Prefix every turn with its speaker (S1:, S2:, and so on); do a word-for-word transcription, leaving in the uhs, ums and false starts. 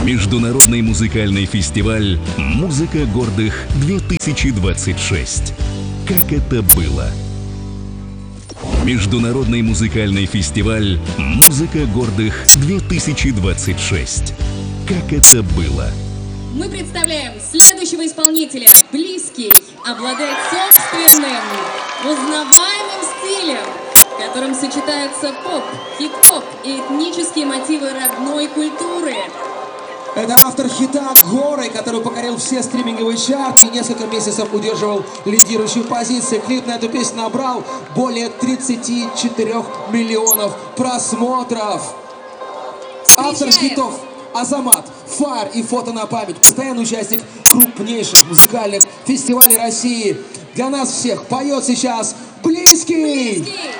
S1: Международный музыкальный фестиваль «Музыка гордых-две тысячи двадцать шесть». Как это было? Международный музыкальный фестиваль «Музыка гордых-две тысячи двадцать шесть». Как это было?
S2: Мы представляем следующего исполнителя. Близкий, обладает собственным, узнаваемым стилем, в котором сочетаются поп, хип-хоп и этнические мотивы родной культуры.
S3: Это автор хита «Горы», который покорил все стриминговые чарты и несколько месяцев удерживал лидирующую позицию. Клип на эту песню набрал более тридцати четырёх миллионов просмотров.
S2: Встречаем.
S3: Автор хитов Азамат, Фар и «Фото на память». Постоянный участник крупнейших музыкальных фестивалей России. Для нас всех поет сейчас Близкий.
S2: Близкий.